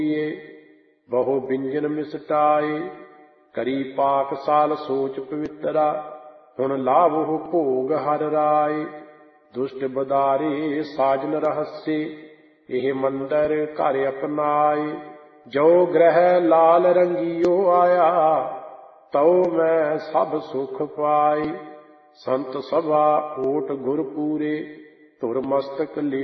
ਬਹੁ ਬਿੰਜਨ ਮਿਸਟਾਏ। ਕਰੀ ਪਾਕਸਾਲ ਸੋਚ ਪਵਿੱਤਰਾ, ਹੁਣ ਲਾਵਹੁ ਭੋਗ ਹਰਿ ਰਾਏ। ਦੁਸ਼ਟ ਬਦਾਰੇ ਸਾਜਨ ਰਹੱਸੇ, ਇਹ ਮੰਦਰ ਘਰ ਅਪਨਾਏ। ਜੋ ਗ੍ਰਹਿ ਲਾਲ ਰੰਗੀਓ ਆਇਆ, ਤਉ ਮੈਂ ਸਭ ਸੁਖ ਪਾਏ। ਸੰਤ ਸਭਾ ਓਟ ਗੁਰ ਪੂਰੇ, ਧੁਰ ਮਸਤਕ ਲੇ